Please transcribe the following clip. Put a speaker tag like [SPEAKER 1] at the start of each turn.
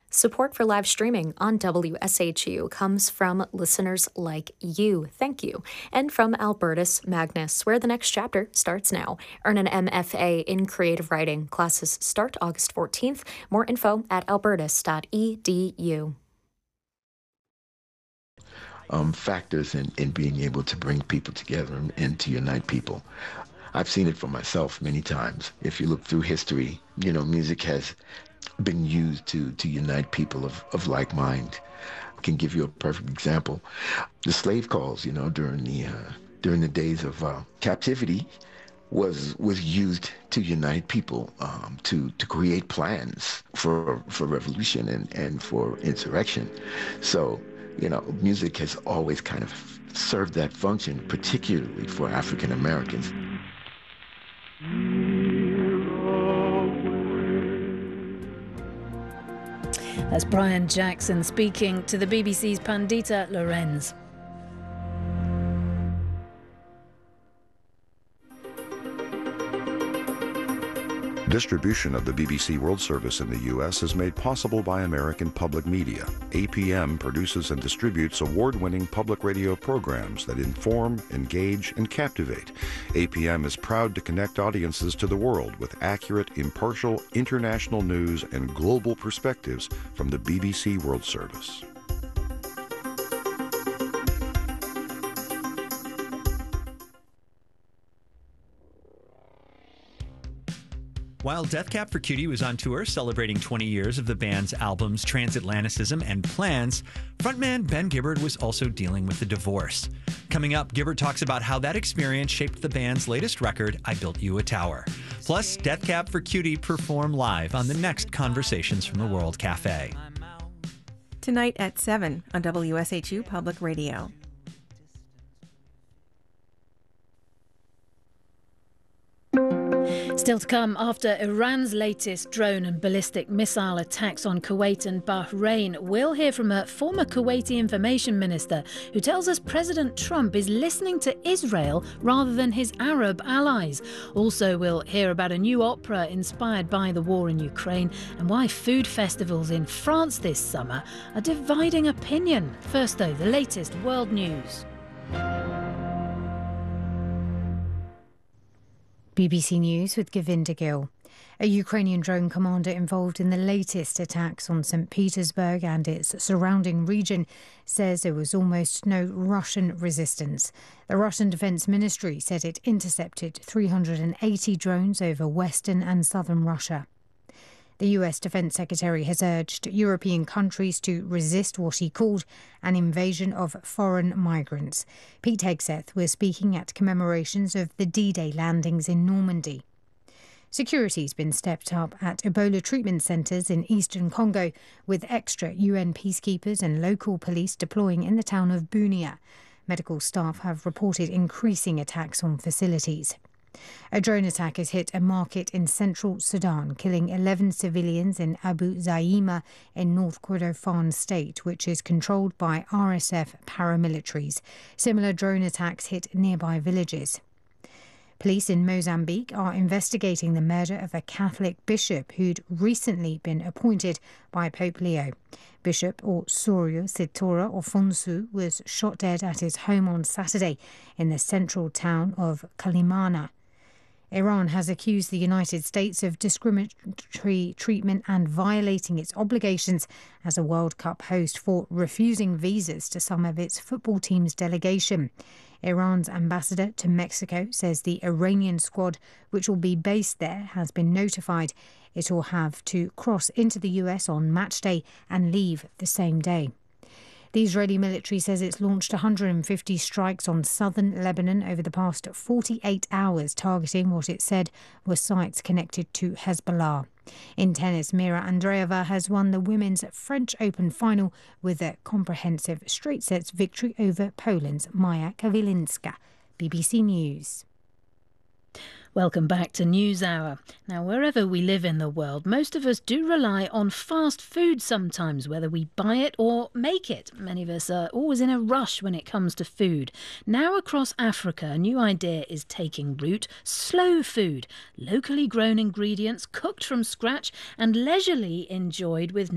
[SPEAKER 1] Support for live streaming on WSHU comes from listeners like you. Thank you. And from Albertus Magnus, where the next chapter starts now. Earn an MFA in creative writing. Classes start August 14th. More info at albertus.edu.
[SPEAKER 2] Factors in being able to bring people together and to unite people. I've seen it for myself many times. If you look through history, music has been used to unite people of like mind. I can give you a perfect example. The slave calls, during the days of captivity was used to unite people, to create plans for revolution and for insurrection. So, music has always kind of served that function, particularly for African Americans.
[SPEAKER 3] That's Brian Jackson speaking to the BBC's Pandita Lorenz.
[SPEAKER 4] Distribution of the BBC World Service in the U.S. is made possible by American Public Media. APM produces and distributes award-winning public radio programs that inform, engage, and captivate. APM is proud to connect audiences to the world with accurate, impartial, international news and global perspectives from the BBC World Service.
[SPEAKER 5] While Death Cab for Cutie was on tour celebrating 20 years of the band's albums Transatlanticism and Plans, frontman Ben Gibbard was also dealing with a divorce. Coming up, Gibbard talks about how that experience shaped the band's latest record, I Built You a Tower. Plus, Death Cab for Cutie perform live on the next Conversations from the World Cafe.
[SPEAKER 6] Tonight at 7 on WSHU Public Radio.
[SPEAKER 3] Still to come, after Iran's latest drone and ballistic missile attacks on Kuwait and Bahrain, we'll hear from a former Kuwaiti information minister who tells us President Trump is listening to Israel rather than his Arab allies. Also, we'll hear about a new opera inspired by the war in Ukraine and why food festivals in France this summer are dividing opinion. First, though, the latest world news.
[SPEAKER 7] BBC News with Govinda Gill. A Ukrainian drone commander involved in the latest attacks on St. Petersburg and its surrounding region says there was almost no Russian resistance. The Russian Defense Ministry said it intercepted 380 drones over western and southern Russia. The US Defense Secretary has urged European countries to resist what he called an invasion of foreign migrants. Pete Hegseth was speaking at commemorations of the D-Day landings in Normandy. Security's been stepped up at Ebola treatment centres in eastern Congo, with extra UN peacekeepers and local police deploying in the town of Bunia. Medical staff have reported increasing attacks on facilities. A drone attack has hit a market in central Sudan, killing 11 civilians in Abu Zaima in North Kordofan state, which is controlled by RSF paramilitaries. Similar drone attacks hit nearby villages. Police in Mozambique are investigating the murder of a Catholic bishop who'd recently been appointed by Pope Leo. Bishop Osorio Sitora Ofonsu was shot dead at his home on Saturday in the central town of Kalimana. Iran has accused the United States of discriminatory treatment and violating its obligations as a World Cup host for refusing visas to some of its football team's delegation. Iran's ambassador to Mexico says the Iranian squad, which will be based there, has been notified it will have to cross into the US on match day and leave the same day. The Israeli military says it's launched 150 strikes on southern Lebanon over the past 48 hours, targeting what it said were sites connected to Hezbollah. In tennis, Mira Andreeva has won the Women's French Open final with a comprehensive straight sets victory over Poland's Maja Kawilinska. BBC News.
[SPEAKER 3] Welcome back to NewsHour. Now, wherever we live in the world, most of us do rely on fast food sometimes, whether we buy it or make it. Many of us are always in a rush when it comes to food. Now, across Africa, a new idea is taking root: slow food, locally grown ingredients, cooked from scratch and leisurely enjoyed with